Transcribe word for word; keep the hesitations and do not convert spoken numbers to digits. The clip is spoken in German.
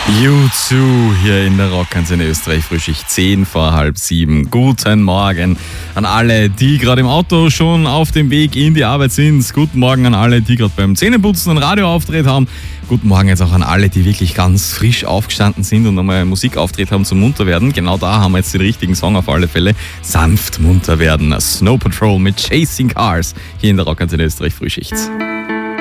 U zwei hier in der Rockantenne Österreich, Frühschicht zehn vor halb sieben. Guten Morgen an alle, die gerade im Auto schon auf dem Weg in die Arbeit sind. Guten Morgen an alle, die gerade beim Zähneputzen einen Radioauftritt haben. Guten Morgen jetzt auch an alle, die wirklich ganz frisch aufgestanden sind und nochmal einen Musikauftritt haben zum munter werden. Genau da haben wir jetzt den richtigen Song auf alle Fälle. Sanft munter werden. Snow Patrol mit Chasing Cars hier in der Rockantenne Österreich, Frühschicht.